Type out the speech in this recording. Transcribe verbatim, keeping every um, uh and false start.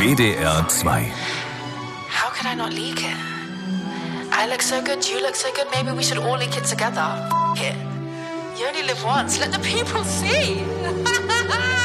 W D R zwei. How could I not leak it? I look so good, you look so good, maybe we should all leak it together. F it. You only live once, let the people see.